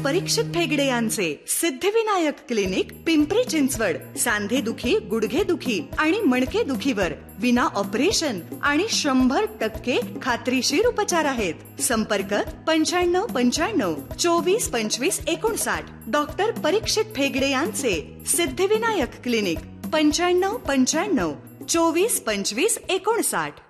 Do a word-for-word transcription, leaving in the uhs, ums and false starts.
परीक्षित फेगडे यांचे सिद्धिविनायक क्लिनिक, पिंपरी चिंचवड. सांधे दुखी, गुडघे दुखी आणि मणके दुखीवर विना ऑपरेशन आणि शंभर टक्के खात्रीशीर उपचार आहेत. संपर्क पंच्याण्णव पंच्याण्णव चोवीस पंचवीस एकोणसाठ. डॉक्टर परीक्षित फेगडे यांचे सिद्धिविनायक क्लिनिक, पंच्याण्णव पंच्याण्णव चोवीस पंचवीस एकोणसाठ.